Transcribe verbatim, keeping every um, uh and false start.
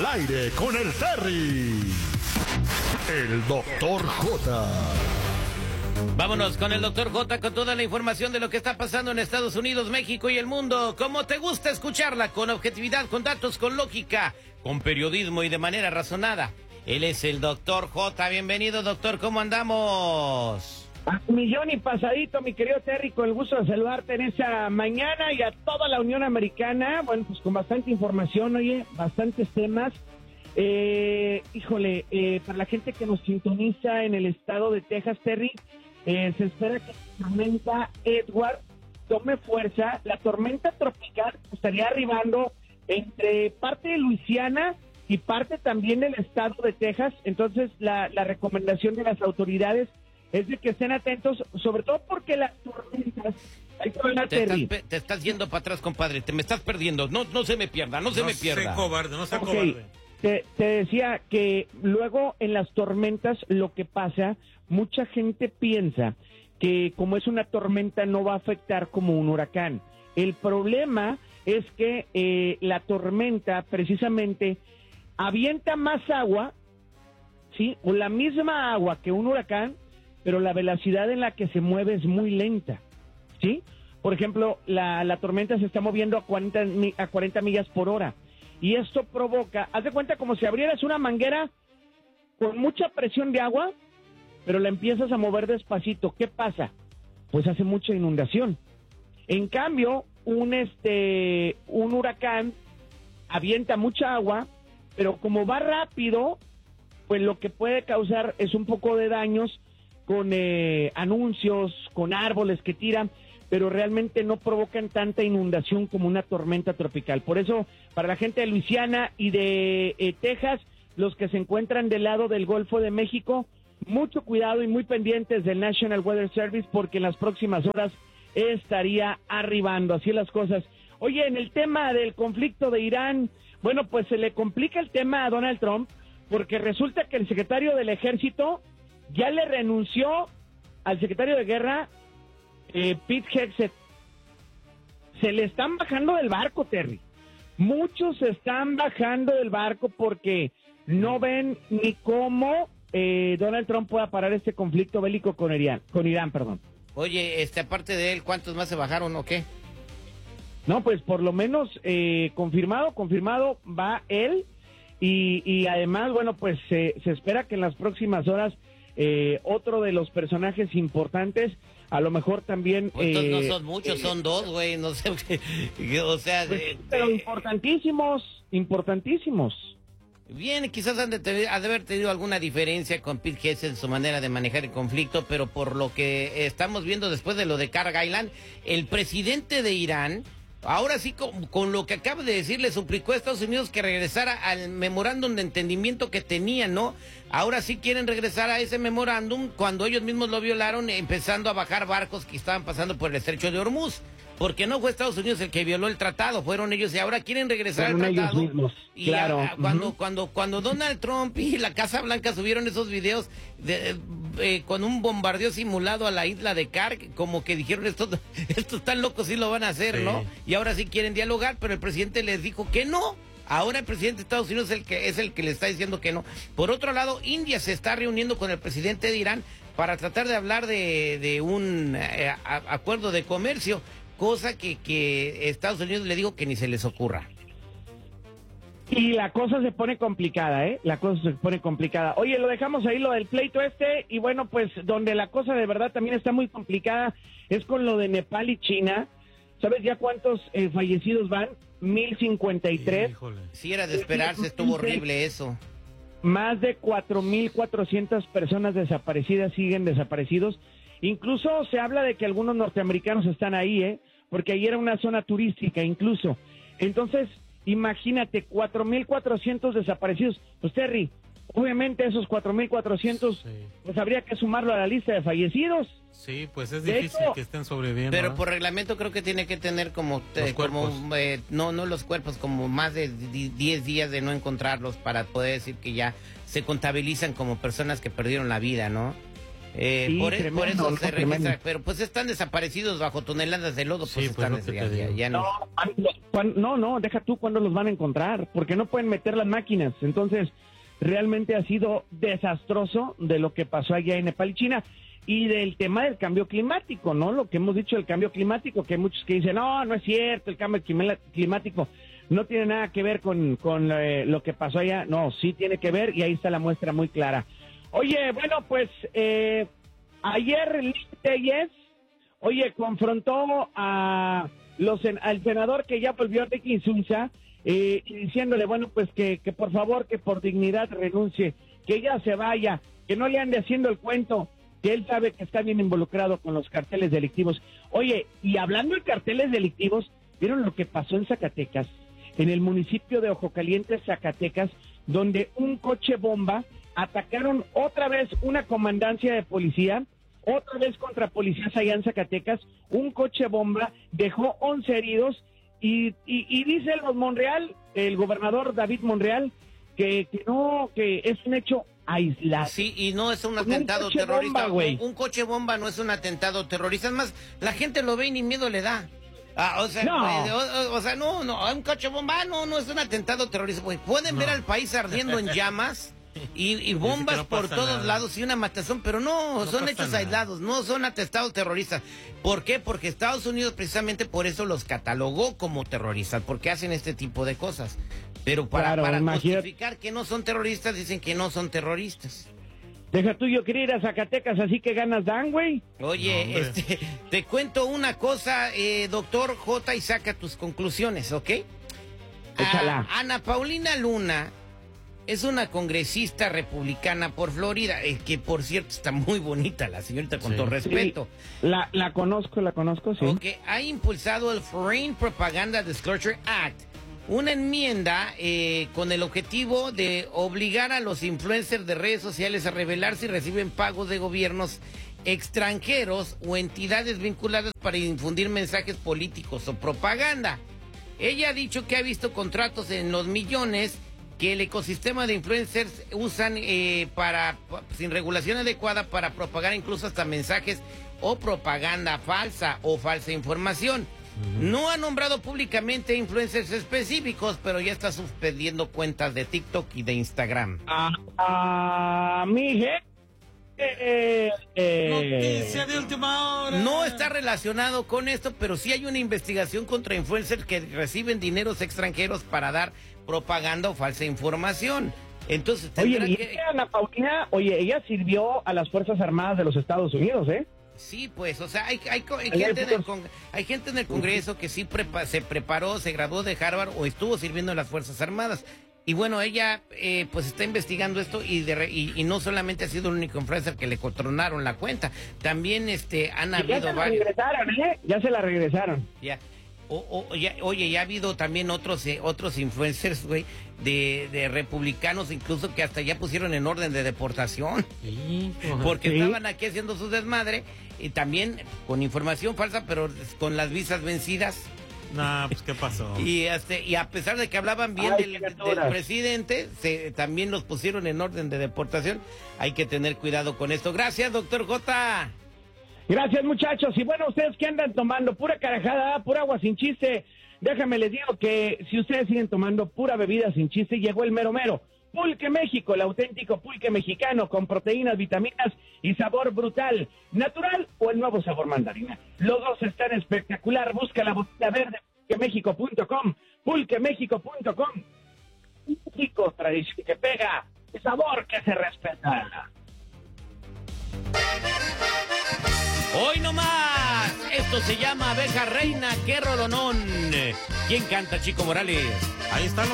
Al aire con el Terry. El doctor J. Vámonos con el doctor J con toda la información de lo que está pasando en Estados Unidos, México y el mundo. Como te gusta escucharla, con objetividad, con datos, con lógica, con periodismo y de manera razonada. Él es el doctor J. Bienvenido, doctor. ¿Cómo andamos? A un millón y pasadito, mi querido Terry, con el gusto de saludarte en esta mañana y a toda la Unión Americana. Bueno, pues con bastante información, oye, bastantes temas. Eh, híjole, eh, para la gente que nos sintoniza en el estado de Texas, Terry, eh, se espera que la tormenta Edward tome fuerza. La tormenta tropical estaría arribando entre parte de Luisiana y parte también del estado de Texas. Entonces, la, la recomendación de las autoridades es de que estén atentos, sobre todo porque las tormentas... Hay te, estás, te estás yendo para atrás, compadre, te me estás perdiendo. No, no se me pierda, no se no me pierda. No sea cobarde, no sea okay. cobarde. Te, te decía que luego en las tormentas lo que pasa, mucha gente piensa que como es una tormenta no va a afectar como un huracán. El problema es que eh, la tormenta precisamente avienta más agua, ¿sí? O la misma agua que un huracán, pero la velocidad en la que se mueve es muy lenta, ¿sí? Por ejemplo, la, la tormenta se está moviendo a cuarenta, a cuarenta millas por hora. Y esto provoca, haz de cuenta como si abrieras una manguera con mucha presión de agua, pero la empiezas a mover despacito. ¿Qué pasa? Pues hace mucha inundación. En cambio, un este un huracán avienta mucha agua, pero como va rápido, pues lo que puede causar es un poco de daños con eh, anuncios, con árboles que tiran, pero realmente no provocan tanta inundación como una tormenta tropical. Por eso, para la gente de Luisiana y de eh, Texas, los que se encuentran del lado del Golfo de México, mucho cuidado y muy pendientes del National Weather Service, porque en las próximas horas estaría arribando. Así las cosas. Oye, en el tema del conflicto de Irán, bueno, pues se le complica el tema a Donald Trump, porque resulta que el secretario del Ejército ya le renunció al secretario de Guerra, eh, Pete Hegseth. Se le están bajando del barco, Terry. Muchos se están bajando del barco porque no ven ni cómo eh, Donald Trump pueda parar este conflicto bélico con Irán, con Irán, perdón. Oye, este, aparte de él, ¿cuántos más se bajaron o qué? No, pues por lo menos eh, confirmado, confirmado va él y, y además, bueno, pues eh, se espera que en las próximas horas Eh, otro de los personajes importantes, a lo mejor también... Pues eh, no son muchos, eh, son dos, güey, no sé, o sea... Pues, de, pero de... importantísimos, importantísimos. Bien, quizás han de, te, ha de haber tenido alguna diferencia con Pete Hegseth en su manera de manejar el conflicto, pero por lo que estamos viendo después de lo de Carl Gillan, el presidente de Irán... Ahora sí, con, con lo que acaba de decir, le suplicó a Estados Unidos que regresara al memorándum de entendimiento que tenían, ¿no? Ahora sí quieren regresar a ese memorándum cuando ellos mismos lo violaron, empezando a bajar barcos que estaban pasando por el estrecho de Hormuz. Porque no fue Estados Unidos el que violó el tratado, fueron ellos y ahora quieren regresar fueron al tratado. Ellos mismos, y claro. a, a, cuando, uh-huh. cuando, cuando Donald Trump y la Casa Blanca subieron esos videos de, eh, con un bombardeo simulado a la isla de Kark, como que dijeron estos, estos están locos, sí lo van a hacer, sí. ¿no? Y ahora sí quieren dialogar, pero el presidente les dijo que no. Ahora el presidente de Estados Unidos es el que es el que le está diciendo que no. Por otro lado, India se está reuniendo con el presidente de Irán para tratar de hablar de, de un eh, a, acuerdo de comercio, cosa que, que Estados Unidos le dijo que ni se les ocurra. Y la cosa se pone complicada, ¿eh? La cosa se pone complicada. Oye, lo dejamos ahí, lo del pleito este, y bueno, pues donde la cosa de verdad también está muy complicada es con lo de Nepal y China. ¿Sabes ya cuántos eh, fallecidos van? mil cincuenta y tres. Híjole. Sí, era de esperarse, estuvo horrible eso. Más de cuatro mil cuatrocientas personas desaparecidas siguen desaparecidos. Incluso se habla de que algunos norteamericanos están ahí, ¿eh? Porque ahí era una zona turística incluso. Entonces, imagínate, cuatro mil cuatrocientos desaparecidos. Pues Terry, obviamente esos cuatro mil cuatrocientos, sí. Pues habría que sumarlo a la lista de fallecidos. Sí, pues es De difícil hecho, que estén sobreviviendo. Pero ¿eh? por reglamento creo que tiene que tener como, los eh, cuerpos. como eh, no, no los cuerpos, como más de diez días de no encontrarlos para poder decir que ya se contabilizan como personas que perdieron la vida, ¿no? Eh, sí, por, tremendo, por eso no, se tremendo. registra, pero pues están desaparecidos bajo toneladas de lodo, pues Sí, están pues, ya, te ya, digo. ya no. No, cuan- no, no, deja tú cuándo los van a encontrar, porque no pueden meter las máquinas. Entonces, realmente ha sido desastroso de lo que pasó allá en Nepal y China. Y del tema del cambio climático, ¿no? Lo que hemos dicho del cambio climático, que hay muchos que dicen, no, no es cierto, el cambio clima- climático no tiene nada que ver con, con eh, lo que pasó allá. No, sí tiene que ver y ahí está la muestra muy clara. Oye, bueno, pues eh, ayer Lili Telles, oye, confrontó a los sen- al senador que ya volvió a Insulza, eh, y diciéndole, bueno, pues que, que por favor, que por dignidad renuncie, que ella se vaya, que no le ande haciendo el cuento, que él sabe que está bien involucrado con los carteles delictivos. Oye, y hablando de carteles delictivos, ¿vieron lo que pasó en Zacatecas? En el municipio de Ojo Caliente, Zacatecas, donde un coche bomba atacaron otra vez una comandancia de policía, otra vez contra policías allá en Zacatecas, un coche bomba dejó once heridos y, y, y dice los Monreal, el gobernador David Monreal, que, que no, que es un hecho aislado. Sí, y no es un Con un atentado coche terrorista. bomba, güey. un, un coche bomba no es un atentado terrorista. Es más, la gente lo ve y ni miedo le da. Ah, o sea, No. güey, o, o- o sea, no, no, un coche bomba, no, no es un atentado terrorista. Güey. Pueden ver No. al país ardiendo en llamas y, y bombas no por pasa todos nada. lados y una matazón, pero no, No son pasa hechos nada. aislados, no son atentados terroristas. ¿Por qué? Porque Estados Unidos precisamente por eso los catalogó como terroristas, porque hacen este tipo de cosas. Pero para, Claro, para imagínate. justificar que no son terroristas, dicen que no son terroristas. Deja tú, yo quería ir a Zacatecas, así que ganas dan, güey. Oye, No, hombre. este, te cuento una cosa, eh, doctor J, y saca tus conclusiones, ¿ok? Échala. A- Ana Paulina Luna es una congresista republicana por Florida, eh, que por cierto está muy bonita la señorita, con Sí. todo respeto. Sí, la, la conozco, la conozco, sí. Ok, ha impulsado el Foreign Propaganda Disclosure Act, una enmienda eh, con el objetivo de obligar a los influencers de redes sociales a revelar si reciben pagos de gobiernos extranjeros o entidades vinculadas para difundir mensajes políticos o propaganda. Ella ha dicho que ha visto contratos en los millones que el ecosistema de influencers usan eh, para pa- sin regulación adecuada para propagar incluso hasta mensajes o propaganda falsa o falsa información. No ha nombrado públicamente influencers específicos, pero ya está suspendiendo cuentas de TikTok y de Instagram. A, a mi gente. eh, eh, Noticia de última hora. No está relacionado con esto, pero sí hay una investigación contra influencers que reciben dineros extranjeros para dar propaganda o falsa información. Entonces Oye, tendrá y que... es que Ana Paulina, oye, ella sirvió a las Fuerzas Armadas de los Estados Unidos, ¿eh? Sí, pues, o sea, hay, hay, co- hay Allá gente, hay en el putos- con- hay gente en el Congreso que sí prepa- se preparó, se graduó de Harvard o estuvo sirviendo en las Fuerzas Armadas. Y bueno, ella eh, pues está investigando esto y, de re- y, y no solamente ha sido el único influencer que le contronaron la cuenta, también este han Y ya habido se la varios. regresaron, ¿eh? Ya se la regresaron. Ya. O- o- ya- oye, ya ha habido también otros eh, otros influencers, güey, de, de republicanos incluso que hasta ya pusieron en orden de deportación. Sí, Porque Sí. estaban aquí haciendo su desmadre y también con información falsa, pero con las visas vencidas. Nah, pues, ¿qué pasó? Y este y a pesar de que hablaban bien Ay, del, criaturas. del presidente, se, también los pusieron en orden de deportación. Hay que tener cuidado con esto. Gracias, doctor J. Gracias, muchachos. Y bueno, ustedes que andan tomando pura carajada, pura agua sin chiste, déjame les digo que si ustedes siguen tomando pura bebida sin chiste, llegó el mero mero. Pulque México, el auténtico pulque mexicano con proteínas, vitaminas y sabor brutal, natural o el nuevo sabor mandarina. Los dos están espectacular. Busca la botella verde pulque méxico punto com, pulque méxico punto com. México, tradición que pega, sabor que se respeta. Hoy no más. Esto se llama Abeja Reina, qué rolonón. ¿Quién canta, Chico Morales? Ahí están los